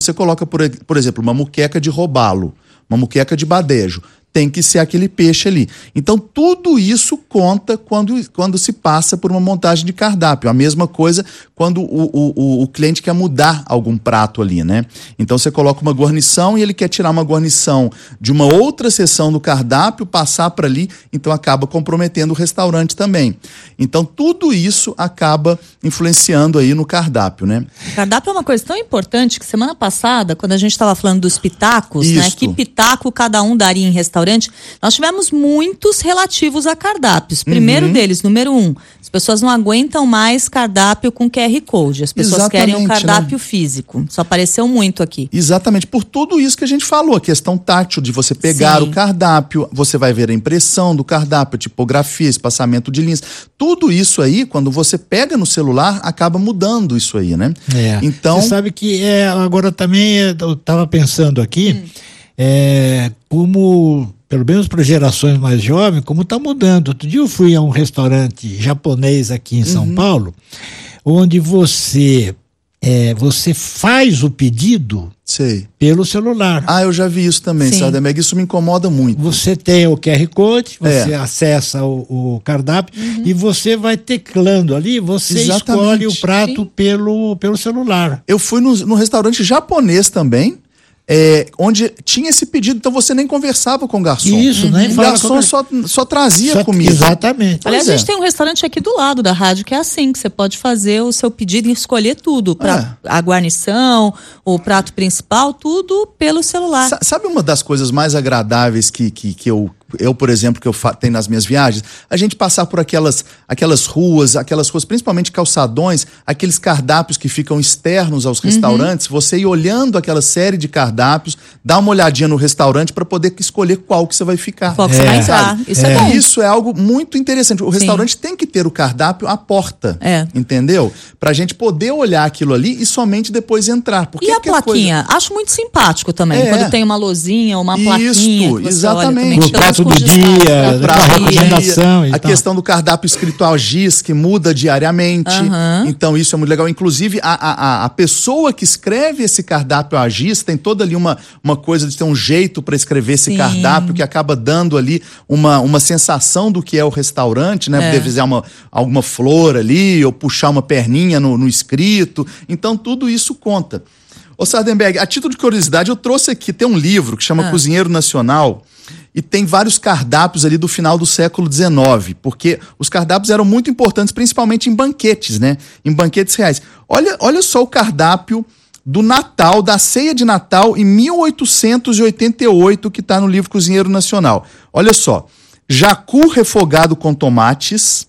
Você coloca, por exemplo, uma muqueca de robalo, uma muqueca de badejo. Tem que ser aquele peixe ali. Então, tudo isso conta quando se passa por uma montagem de cardápio. A mesma coisa quando o cliente quer mudar algum prato ali, né? Então, você coloca uma guarnição e ele quer tirar uma guarnição de uma outra seção do cardápio, passar para ali, então acaba comprometendo o restaurante também. Então, tudo isso acaba influenciando aí no cardápio, né? Cardápio é uma coisa tão importante que semana passada, quando a gente estava falando dos pitacos, né? Que pitaco cada um daria em restaurante, nós tivemos muitos relativos a cardápios. Primeiro deles, número 1, as pessoas não aguentam mais cardápio com QR Code. As pessoas querem um cardápio físico. Isso apareceu muito aqui. Exatamente, por tudo isso que a gente falou, a questão tátil de você pegar o cardápio, você vai ver a impressão do cardápio, a tipografia, espaçamento de linhas. Tudo isso aí, quando você pega no celular, acaba mudando isso aí, né? Então, você sabe que agora também eu estava pensando aqui, como, pelo menos para gerações mais jovens, como está mudando. Outro dia eu fui a um restaurante japonês aqui em São Paulo, onde você faz o pedido pelo celular. Eu já vi isso também, Sardenberg, isso me incomoda muito. Você tem o QR Code, você acessa o cardápio e você vai teclando ali, você escolhe o prato pelo celular. Eu fui no restaurante japonês também, onde tinha esse pedido, então você nem conversava com o garçom. Isso, o garçom só trazia comida. Exatamente. Aliás, a gente tem um restaurante aqui do lado da rádio que é assim, que você pode fazer o seu pedido e escolher tudo, a guarnição, o prato principal, tudo pelo celular. Sabe uma das coisas mais agradáveis que eu, por exemplo, que eu tenho nas minhas viagens, a gente passar por aquelas ruas, principalmente calçadões, aqueles cardápios que ficam externos aos restaurantes, você ir olhando aquela série de cardápios, dar uma olhadinha no restaurante para poder escolher qual que você vai ficar. Qual que você vai entrar. Isso é bom. Isso é algo muito interessante. O restaurante tem que ter o cardápio à porta, entendeu? Pra gente poder olhar aquilo ali e somente depois entrar. Porque e a plaquinha? Acho muito simpático também, quando tem uma luzinha, uma plaquinha. Isso, exatamente. O prato do dia, a recomendação e a questão do cardápio escrito a giz, que muda diariamente. Então isso é muito legal. Inclusive a pessoa que escreve esse cardápio a giz tem toda ali uma coisa de ter um jeito para escrever esse cardápio que acaba dando ali uma sensação do que é o restaurante, né? Poder fazer alguma flor ali ou puxar uma perninha no escrito. Então tudo isso conta. Ô Sardenberg, a título de curiosidade, eu trouxe aqui, tem um livro que chama Cozinheiro Nacional, e tem vários cardápios ali do final do século XIX, porque os cardápios eram muito importantes, principalmente em banquetes, né? Em banquetes reais. Olha só o cardápio do Natal, da ceia de Natal em 1888, que está no livro Cozinheiro Nacional. Olha só, jacu refogado com tomates,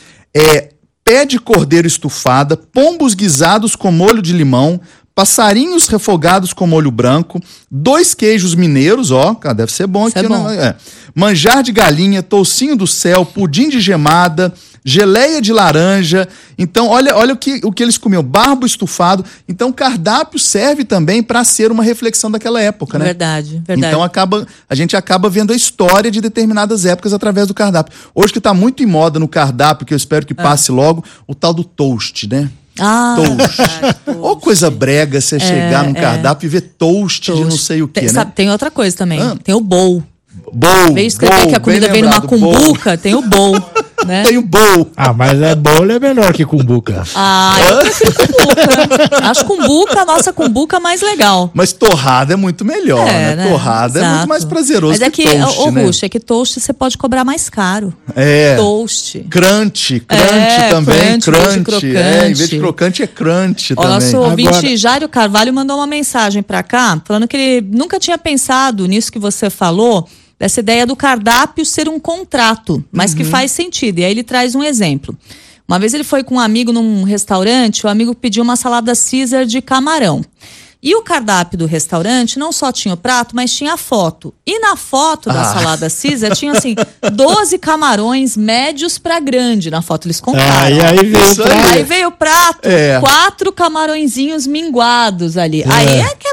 pé de cordeiro estufada, pombos guisados com molho de limão, passarinhos refogados com molho branco, 2 queijos mineiros, deve ser bom aqui, né? Manjar de galinha, toucinho do céu, pudim de gemada, geleia de laranja. Então, olha o que eles comiam, barbo estufado. Então, o cardápio serve também para ser uma reflexão daquela época, né? Verdade. Então, a gente acaba vendo a história de determinadas épocas através do cardápio. Hoje que está muito em moda no cardápio, que eu espero que passe logo, o tal do toast, né? Toast. Ou coisa brega você chegar num cardápio e ver toast de não sei o que, né? Sabe, tem outra coisa também, tem o bowl. Bowl. Veio escrever que a comida vem numa cumbuca, tem o bowl. Né? Tem o bowl. Mas bowl é melhor que cumbuca. Eu prefiro cumbuca. Acho cumbuca, a nossa cumbuca mais legal. Mas torrada é muito melhor, né? Torrada é muito mais prazeroso. Mas que toast, né? Ruxa, é que toast você pode cobrar mais caro. Toast. Crunch também. Crunch. Em vez de crocante é crunch também. O nosso ouvinte Jairo Carvalho mandou uma mensagem pra cá, falando que ele nunca tinha pensado nisso que você falou, dessa ideia do cardápio ser um contrato, mas que faz sentido. E aí ele traz um exemplo. Uma vez ele foi com um amigo num restaurante, o amigo pediu uma salada Caesar de camarão. E o cardápio do restaurante não só tinha o prato, mas tinha a foto. E na foto da salada Caesar tinha assim, 12 camarões médios pra grande na foto. Eles contaram. Aí veio o prato, 4 camarõezinhos minguados ali. Aí é quebra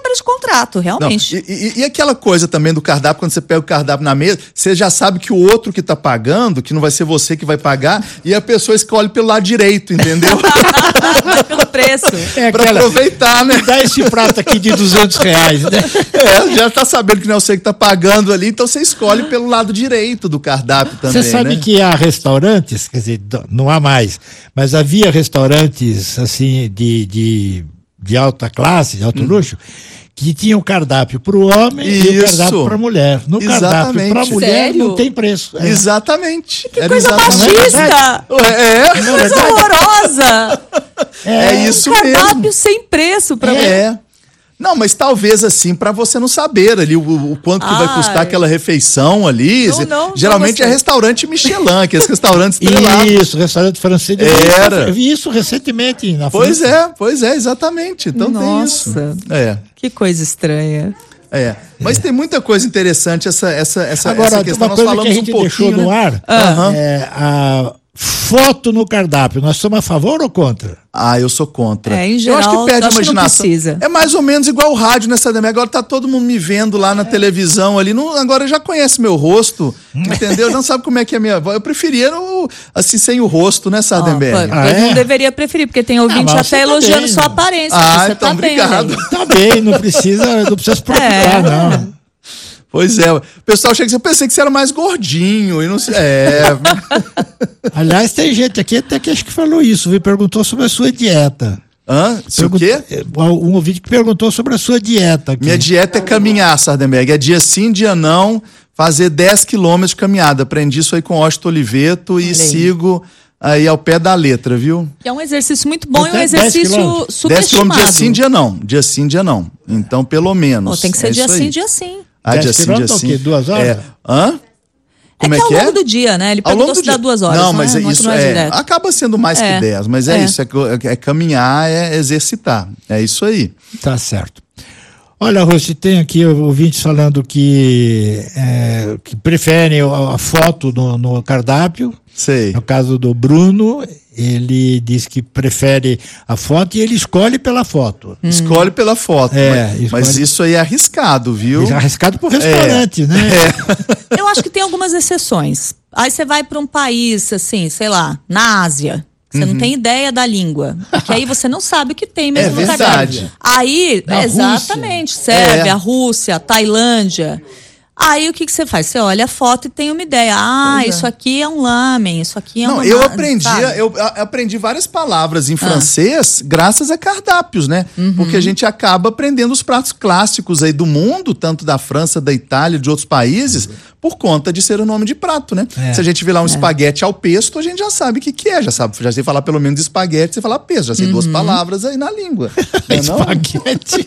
cara de contrato, realmente. Não, e aquela coisa também do cardápio, quando você pega o cardápio na mesa, você já sabe que o outro que tá pagando, que não vai ser você que vai pagar, e a pessoa escolhe pelo lado direito, entendeu? Vai pelo preço. Pra aproveitar, né? Dá esse prato aqui de R$200, né? Já tá sabendo que não é você que tá pagando ali, então você escolhe pelo lado direito do cardápio também, Você sabe, né? que há restaurantes, quer dizer, não há mais, mas havia restaurantes assim de alta classe, de alto luxo, que tinham cardápio para o homem e o cardápio para a mulher. No cardápio para a mulher Sério? não tem preço. Exatamente. Que coisa machista! Que coisa horrorosa! É isso mesmo. Cardápio sem preço pra mim. Não, mas talvez assim, pra você não saber ali o quanto que vai custar aquela refeição ali. Geralmente é restaurante Michelin, que é esse restaurante estrelado. Isso, restaurante francês. Eu vi isso recentemente na França. Pois é, exatamente. Então tem isso. Que coisa estranha. Mas tem muita coisa interessante essa Agora, questão. uma coisa que a gente deixou no ar é a foto no cardápio. Nós somos a favor ou contra? Eu sou contra. Em geral, eu acho que perde a imaginação. Não precisa. É mais ou menos igual o rádio nessa DME. Agora tá todo mundo me vendo lá na televisão ali. Agora já conhece meu rosto, entendeu? Já sabe como é que é a minha voz. Eu preferia assim, sem o rosto, né, Sardenberg? Não deveria preferir, porque tem ouvinte até elogiando sua aparência. Você então tá obrigado. bem. Tá bem, não precisa se preocupar, não. Pois é, o pessoal chega e eu pensei que você era mais gordinho e não sei. Aliás, tem gente aqui até que acho que falou isso, perguntou sobre a sua dieta. O quê? Um ouvinte que perguntou sobre a sua dieta. Aqui. Minha dieta é caminhar, Sardenberg. É dia sim, dia não, fazer 10 quilômetros de caminhada. Aprendi isso aí com Washington Oliveto e sigo aí ao pé da letra, viu? É um exercício muito bom e um exercício 10 subestimado. 10 quilômetros dia sim, dia não. Dia sim, dia não. Então, pelo menos. Tem que ser dia sim, dia sim. Dia sim, dia sim. 2 horas? Como é que ao longo do dia, né? Ele perguntou se dá 2 horas. Não, mas isso acaba sendo mais que 10, mas isso, é caminhar, é exercitar. É isso aí. Tá certo. Olha, Rossi, tem aqui ouvintes falando que preferem a foto no cardápio. Sei. No caso do Bruno, ele diz que prefere a foto e ele escolhe pela foto. Escolhe pela foto. Mas isso aí é arriscado, viu? É arriscado pro restaurante, né? Eu acho que tem algumas exceções. Aí você vai para um país, assim, sei lá, na Ásia. Você não tem ideia da língua. Porque aí você não sabe o que tem mesmo no cardápio. Aí, exatamente, Sérvia, Rússia, Tailândia. Aí o que você faz? Você olha a foto e tem uma ideia. Isso aqui é um lamen, isso aqui é eu aprendi várias palavras em francês graças a cardápios, né? Porque a gente acaba aprendendo os pratos clássicos aí do mundo, tanto da França, da Itália, de outros países, por conta de ser o nome de prato, né? Se a gente vê lá um espaguete ao pesto, a gente já sabe o que é, já sei falar pelo menos espaguete, você fala pesto, já sei 2 palavras aí na língua. Espaguete.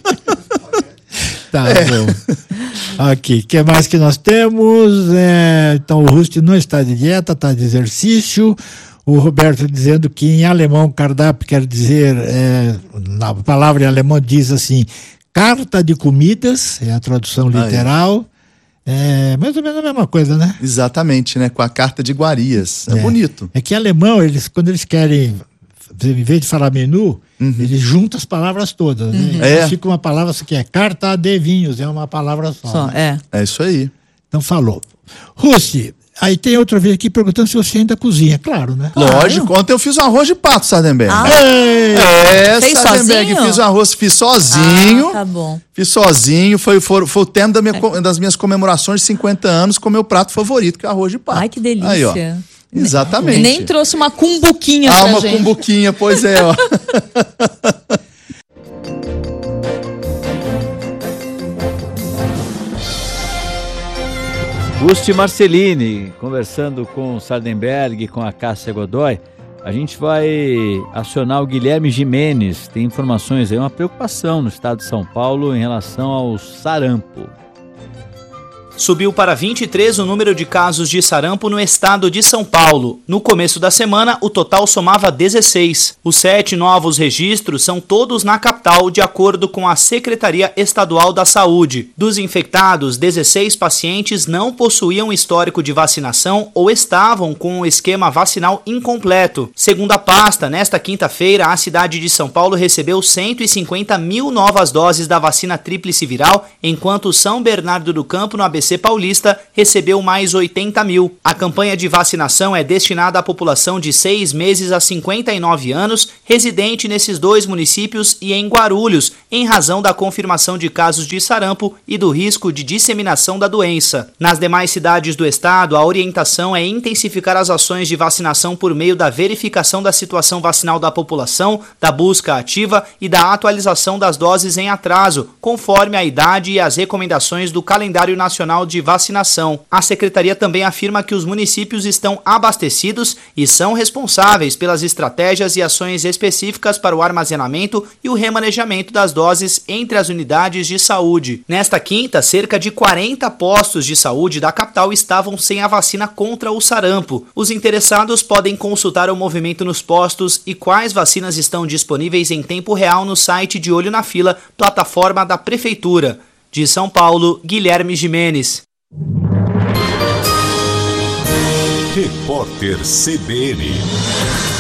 Tá bom. Aqui, o que mais que nós temos? Então, o Rust não está de dieta, está de exercício. O Roberto dizendo que em alemão cardápio quer dizer, na palavra em alemão diz assim, carta de comidas, é a tradução literal. É mais ou menos a mesma coisa, né? Exatamente, né? Com a carta de iguarias. É bonito. É que em alemão, quando eles querem, em vez de falar menu, eles juntam as palavras todas. Né? Fica uma palavra que é carta de vinhos, é uma palavra só. Né? É isso aí. Então falou. Russi, aí tem outra vez aqui perguntando se você ainda cozinha, claro, né? Lógico, ontem eu fiz um arroz de pato, Sardenberg. Fez Sardenberg, sozinho? Fiz um arroz, fiz sozinho. Tá bom. Fiz sozinho, foi o tema das minhas comemorações de 50 anos com o meu prato favorito, que é arroz de pato. Ai, que delícia. Aí, ó. Exatamente. Nem trouxe uma cumbuquinha pra uma gente. cumbuquinha, pois é, ó. Gusti Marcelini, conversando com o Sardenberg, com a Cássia Godoy. A gente vai acionar o Guilherme Jimenez. Tem informações aí, uma preocupação no estado de São Paulo em relação ao sarampo. Subiu para 23 o número de casos de sarampo no estado de São Paulo. No começo da semana, o total somava 16. Os 7 novos registros são todos na capital, de acordo com a Secretaria Estadual da Saúde. Dos infectados, 16 pacientes não possuíam histórico de vacinação ou estavam com o esquema vacinal incompleto. Segundo a pasta, nesta quinta-feira, a cidade de São Paulo recebeu 150 mil novas doses da vacina tríplice viral, enquanto São Bernardo do Campo, no ABC Paulista, recebeu mais 80 mil. A campanha de vacinação é destinada à população de 6 meses a 59 anos, residente nesses 2 municípios e em Guarulhos, em razão da confirmação de casos de sarampo e do risco de disseminação da doença. Nas demais cidades do estado, a orientação é intensificar as ações de vacinação por meio da verificação da situação vacinal da população, da busca ativa e da atualização das doses em atraso, conforme a idade e as recomendações do calendário nacional de vacinação. A secretaria também afirma que os municípios estão abastecidos e são responsáveis pelas estratégias e ações específicas para o armazenamento e o remanejamento das doses entre as unidades de saúde. Nesta quinta, cerca de 40 postos de saúde da capital estavam sem a vacina contra o sarampo. Os interessados podem consultar o movimento nos postos e quais vacinas estão disponíveis em tempo real no site de Olho na Fila, plataforma da Prefeitura. De São Paulo, Guilherme Gimenez. Repórter CBN.